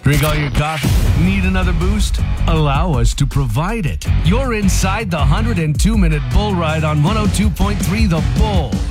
Drink all your coffee. Need another boost? Allow us to provide it. You're inside the 102-minute bull ride on 102.3 The Bull.